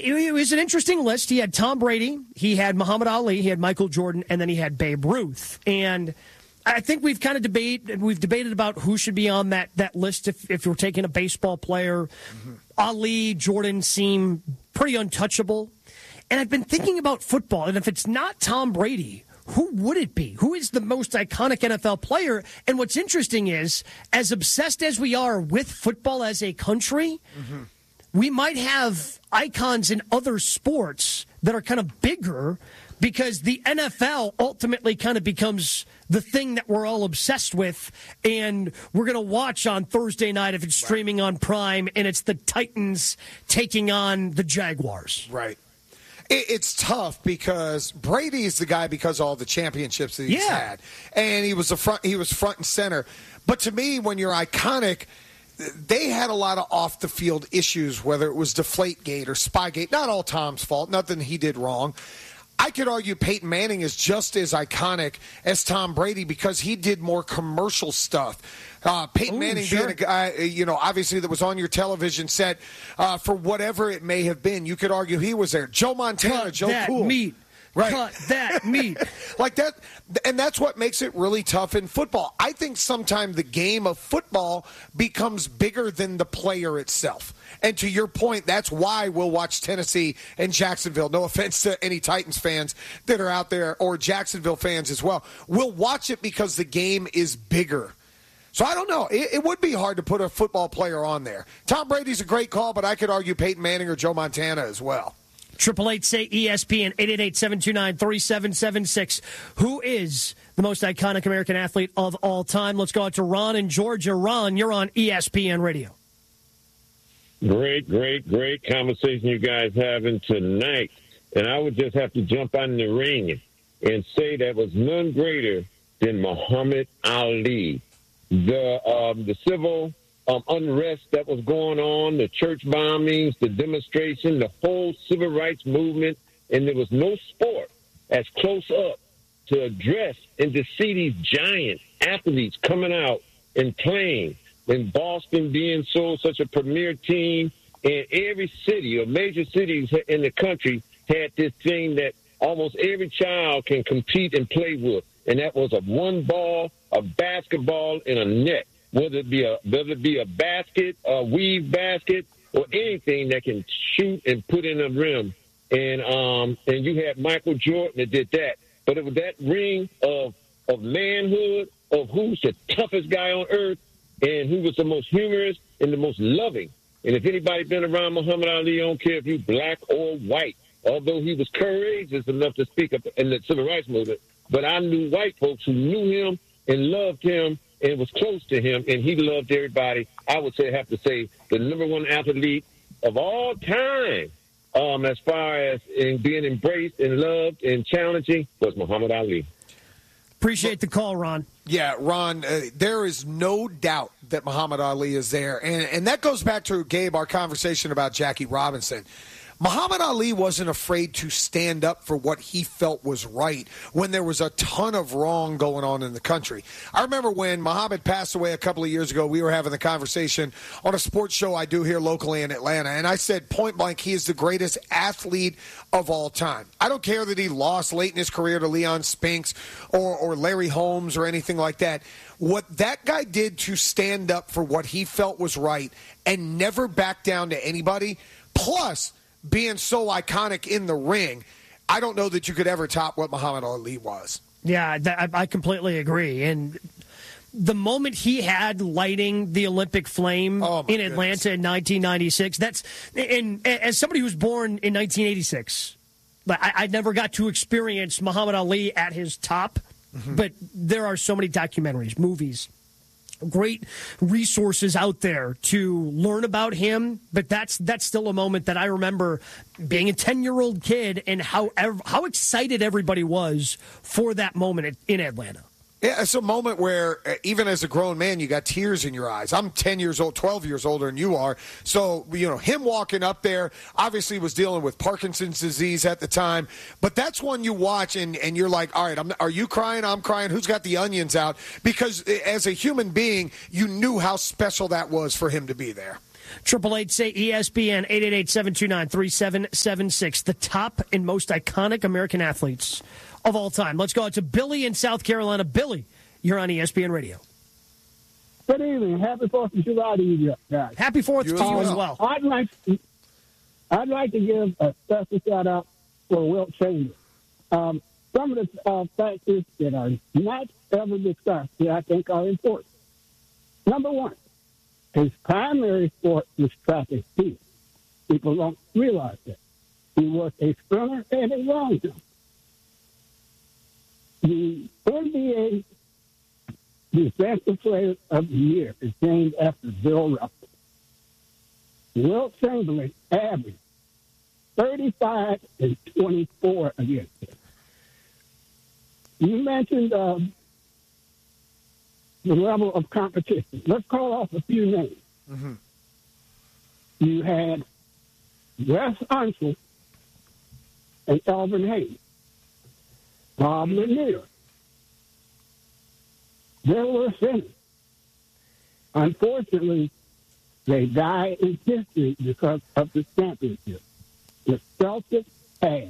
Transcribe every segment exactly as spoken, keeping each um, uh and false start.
it was an interesting list. He had Tom Brady, he had Muhammad Ali, he had Michael Jordan, and then he had Babe Ruth. And I think we've kind of debate we've debated about who should be on that that list if if you're taking a baseball player. Mm-hmm. Ali, Jordan seem pretty untouchable. And I've been thinking about football, and if it's not Tom Brady, who would it be? Who is the most iconic N F L player? And what's interesting is, as obsessed as we are with football as a country, mm-hmm. we might have icons in other sports that are kind of bigger because the N F L ultimately kind of becomes the thing that we're all obsessed with, and we're going to watch on Thursday night if it's streaming on Prime, and it's the Titans taking on the Jaguars. Right. It's tough because Brady is the guy because of all the championships that he's yeah. had, and he was the front. He was front and center. But to me, when you're iconic, they had a lot of off the field issues, whether it was Deflategate or Spygate. Not all Tom's fault. Nothing he did wrong. I could argue Peyton Manning is just as iconic as Tom Brady because he did more commercial stuff. Uh, Peyton Ooh, Manning sure. being a guy, you know, obviously that was on your television set uh, for whatever it may have been. You could argue he was there. Joe Montana, Cut Joe that Cool. Meat. Right. Cut that meat. Like that, and that's what makes it really tough in football. I think sometimes the game of football becomes bigger than the player itself. And to your point, that's why we'll watch Tennessee and Jacksonville. No offense to any Titans fans that are out there or Jacksonville fans as well. We'll watch it because the game is bigger. So I don't know. It, it would be hard to put a football player on there. Tom Brady's a great call, but I could argue Peyton Manning or Joe Montana as well. Triple eight say E S P N eight eight eight seven two nine three seven seven six. Who is the most iconic American athlete of all time? Let's go out to Ron in Georgia. Ron, you're on E S P N Radio. Great, great, great conversation you guys having tonight. And I would just have to jump on the ring and say that was none greater than Muhammad Ali. The um, the civil um, unrest that was going on, the church bombings, the demonstration, the whole civil rights movement, and there was no sport as close up to address and to see these giant athletes coming out and playing. And Boston being so such a premier team, and every city or major cities in the country had this thing that almost every child can compete and play with, and that was a one ball, a basketball, and a net. Whether it be a whether it be a basket, a weave basket, or anything that can shoot and put in a rim, and um and you had Michael Jordan that did that. But it was that ring of of manhood, of who's the toughest guy on earth, and who was the most humorous and the most loving. And if anybody been around Muhammad Ali, I don't care if you black or white, although he was courageous enough to speak up in the civil rights movement. But I knew white folks who knew him and loved him and was close to him, and he loved everybody. I would say, have to say, the number one athlete of all time, um, as far as in being embraced and loved and challenging, was Muhammad Ali. Appreciate the call, Ron. Yeah, Ron, uh, there is no doubt that Muhammad Ali is there. And, and that goes back to, Gabe, our conversation about Jackie Robinson. Muhammad Ali wasn't afraid to stand up for what he felt was right when there was a ton of wrong going on in the country. I remember when Muhammad passed away a couple of years ago, we were having the conversation on a sports show I do here locally in Atlanta, and I said point blank, he is the greatest athlete of all time. I don't care that he lost late in his career to Leon Spinks or, or Larry Holmes or anything like that. What that guy did to stand up for what he felt was right and never back down to anybody, plus being so iconic in the ring, I don't know that you could ever top what Muhammad Ali was. Yeah, that, I completely agree. And the moment he had lighting the Olympic flame oh in Atlanta goodness. in nineteen ninety-six, that's and as somebody who was born in nineteen eighty-six, but I, I never got to experience Muhammad Ali at his top. Mm-hmm. But there are so many documentaries, movies, great resources out there to learn about him, but that's that's still a moment that I remember being a ten-year-old kid and how how excited everybody was for that moment in Atlanta. Yeah, it's a moment where uh, even as a grown man, you got tears in your eyes. I'm ten years old, twelve years older than you are. So, you know, him walking up there obviously was dealing with Parkinson's disease at the time. But that's one you watch and, and you're like, all right, I'm, are you crying? I'm crying. Who's got the onions out? Because as a human being, you knew how special that was for him to be there. Triple eight say E S P N eight eight eight, seven two nine, three seven seven six. The top and most iconic American athletes of all time. Let's go out to Billy in South Carolina. Billy, you're on E S P N Radio. Good evening. Happy Fourth of July to you guys. Happy Fourth to you as well. I'd like to, I'd like to give a special shout out for Wilt Chamberlain. Um, some of the uh, factors that are not ever discussed that I think are important. Number one, his primary sport was track and field. People don't realize that. He was a sprinter and a long jumper. The N B A Defensive Player of the Year is named after Bill Russell. Wilt Chamberlain averaged thirty-five and twenty-four against him. You mentioned uh, the level of competition. Let's call off a few names. Mm-hmm. You had Wes Unseld and Elvin Hayes, Bob Lanier. There were sinners. Unfortunately, they died in history because of the championship. The Celtics had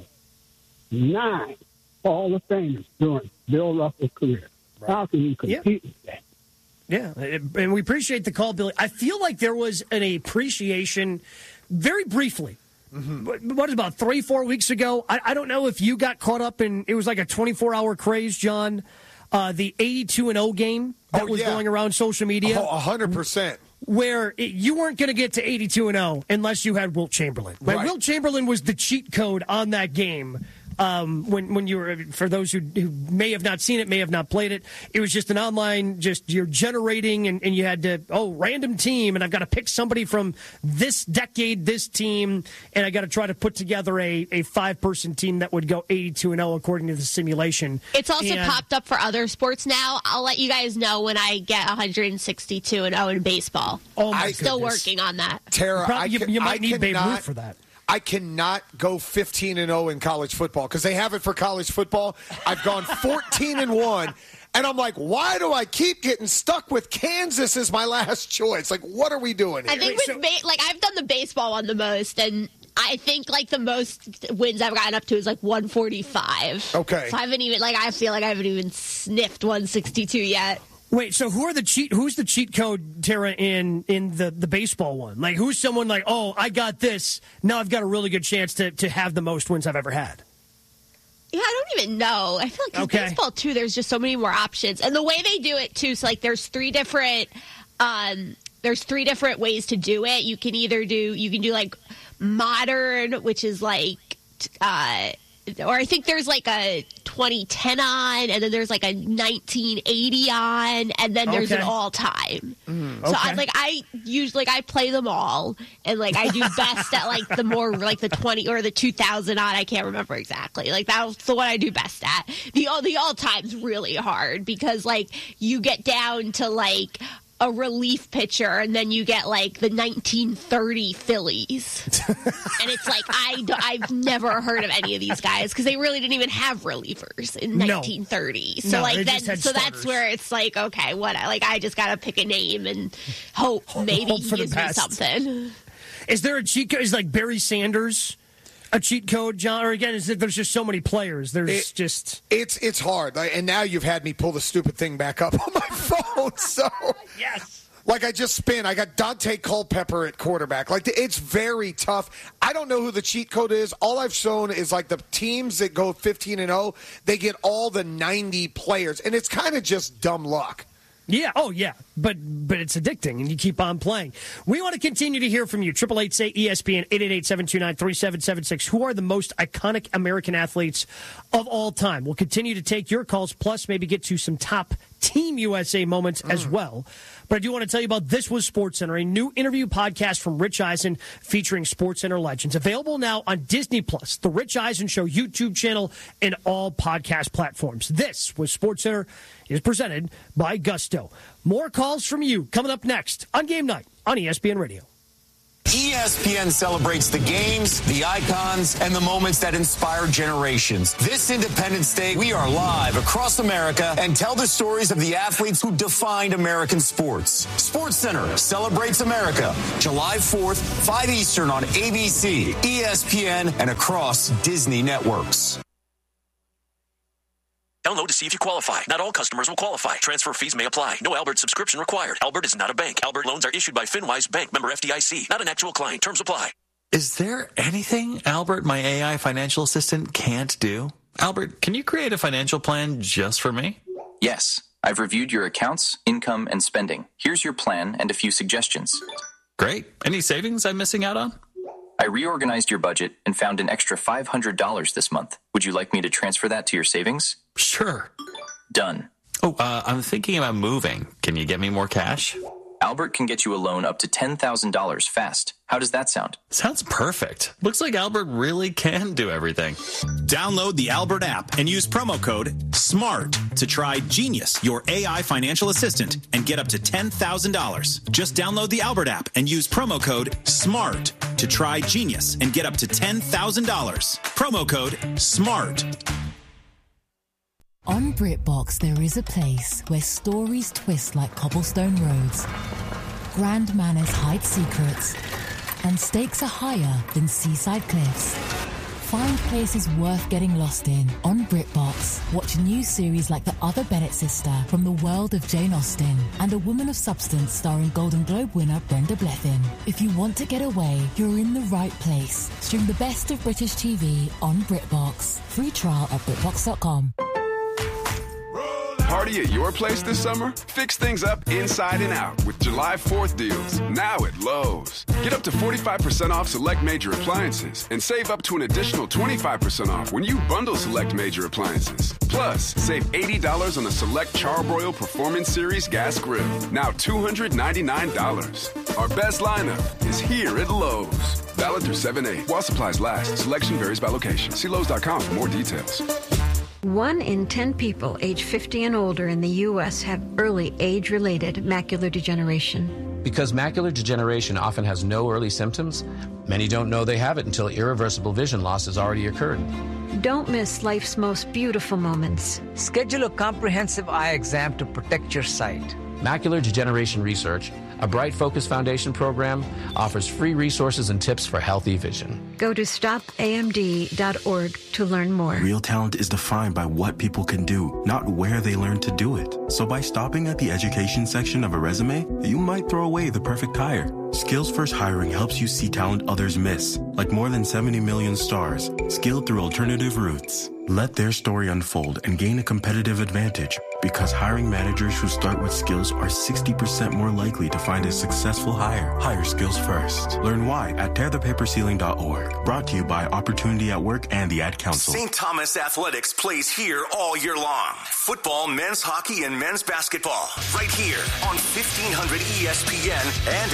nine Hall of Famers during Bill Russell's career. Right. How can you compete yeah. with that? Yeah, and we appreciate the call, Billy. I feel like there was an appreciation very briefly. Mm-hmm. What, about three, four weeks ago? I, I don't know if you got caught up in, it was like a twenty-four hour craze, John. Uh, the eighty-two and oh game that oh, was yeah. going around social media. Oh, one hundred percent. Where it, you weren't going to get to eighty-two and oh unless you had Wilt Chamberlain. Right? Right. Wilt Chamberlain was the cheat code on that game. Um, when when you were, for those who, who may have not seen it, may have not played it, it was just an online, just you're generating, and, and you had to, oh, random team, and I've got to pick somebody from this decade, this team, and I got to try to put together a, a five-person team that would go eighty-two and oh according to the simulation. It's also and, popped up for other sports now. I'll let you guys know when I get one hundred sixty-two and oh in baseball. Oh, my I'm still goodness. working on that. Tara, Probably, I you, can, you might I need cannot, Babe Ruth for that. I cannot go fifteen and oh in college football because they have it for college football. I've gone fourteen and one, and I'm like, why do I keep getting stuck with Kansas as my last choice? Like, what are we doing here? I think with ba- like I've done the baseball one the most, and I think like the most wins I've gotten up to is like one forty-five. Okay, so I haven't even like I feel like I haven't even sniffed one sixty-two yet. Wait, so who are the cheat? Who's the cheat code, Tara, in in the, the baseball one? Like, who's someone like, oh, I got this. Now I've got a really good chance to, to have the most wins I've ever had. Yeah, I don't even know. I feel like okay. baseball too. There's just so many more options, and the way they do it too. So like, there's three different. Um, there's three different ways to do it. You can either do you can do like modern, which is like. Uh, Or I think there's like a twenty ten on, and then there's like a nineteen eighty on, and then there's okay. an all time. Mm, okay. So I like I usually like I play them all, and like I do best at like the more like the twenty or the two thousand on. I can't remember exactly. Like that's the one I do best at. The all the all time's really hard because like you get down to like. A relief pitcher, and then you get like the nineteen thirty Phillies, and it's like I I've never heard of any of these guys because they really didn't even have relievers in no. nineteen thirty. So no, like then, so starters. That's where it's like okay, what? Like I just gotta pick a name and hope maybe hope he for the gives me best. something. Is there a cheat code? Is like Barry Sanders a cheat code, John? Or again, is that there's just so many players? There's it, just it's it's hard, and now you've had me pull the stupid thing back up on my phone. So yes, like I just spin. I got Dante Culpepper at quarterback. Like it's very tough. I don't know who the cheat code is. All I've shown is like the teams that go fifteen and oh. They get all the ninety players, and it's kind of just dumb luck. Yeah, oh yeah, but but it's addicting, and you keep on playing. We want to continue to hear from you. Triple eight say E S P N eight eight eight seven two nine three seven seven six. Who are the most iconic American athletes of all time? We'll continue to take your calls, plus maybe get to some top Team U S A moments mm. as well. But I do want to tell you about This Was SportsCenter, a new interview podcast from Rich Eisen featuring SportsCenter legends. Available now on Disney Plus, the Rich Eisen Show YouTube channel, and all podcast platforms. This Was SportsCenter is presented by Gusto. More calls from you coming up next on Game Night on E S P N Radio. E S P N celebrates the games, the icons, and the moments that inspire generations. This Independence Day, we are live across America and tell the stories of the athletes who defined American sports. SportsCenter celebrates America, July fourth, five Eastern on A B C, E S P N, and across Disney networks. Download to see if you qualify. Not all customers will qualify. Transfer fees may apply. No Albert subscription required. Albert is not a bank. Albert loans are issued by FinWise Bank, member F D I C. Not an actual client. Terms apply. Is there anything Albert, my A I financial assistant, can't do? Albert, can you create a financial plan just for me? Yes. I've reviewed your accounts, income, and spending. Here's your plan and a few suggestions. Great. Any savings I'm missing out on? I reorganized your budget and found an extra five hundred dollars this month. Would you like me to transfer that to your savings? Sure. Done. Oh, uh, I'm thinking about moving. Can you get me more cash? Albert can get you a loan up to ten thousand dollars fast. How does that sound? Sounds perfect. Looks like Albert really can do everything. Download the Albert app and use promo code SMART to try Genius, your A I financial assistant, and get up to ten thousand dollars. Just download the Albert app and use promo code SMART to try Genius and get up to ten thousand dollars. Promo code SMART. On BritBox, there is a place where stories twist like cobblestone roads, grand manners hide secrets, and stakes are higher than seaside cliffs. Find places worth getting lost in on BritBox. Watch new series like The Other Bennett Sister from the world of Jane Austen and A Woman of Substance starring Golden Globe winner Brenda Blethyn. If you want to get away, you're in the right place. Stream the best of British T V on BritBox. Free trial at BritBox dot com. Party at your place this summer? Fix things up inside and out with July fourth deals, now at Lowe's. Get up to forty-five percent off select major appliances and save up to an additional twenty-five percent off when you bundle select major appliances. Plus, save eighty dollars on the select Charbroil Performance Series gas grill, now two hundred ninety-nine dollars. Our best lineup is here at Lowe's. Valid through seven eight. While supplies last, selection varies by location. See Lowe's dot com for more details. One in ten people age fifty and older in the U S have early age-related macular degeneration. Because macular degeneration often has no early symptoms, many don't know they have it until irreversible vision loss has already occurred. Don't miss life's most beautiful moments. Schedule a comprehensive eye exam to protect your sight. Macular Degeneration Research, a Bright Focus Foundation program, offers free resources and tips for healthy vision. Go to stop A M D dot org to learn more. Real talent is defined by what people can do, not where they learn to do it. So by stopping at the education section of a resume, you might throw away the perfect hire. Skills First Hiring helps you see talent others miss, like more than seventy million stars, skilled through alternative routes. Let their story unfold and gain a competitive advantage, because hiring managers who start with skills are sixty percent more likely to find a successful hire. Hire skills first. Learn why at tear the paper ceiling dot org. Brought to you by Opportunity at Work and the Ad Council. Saint Thomas Athletics plays here all year long. Football, men's hockey, and men's basketball. Right here on fifteen hundred E S P N and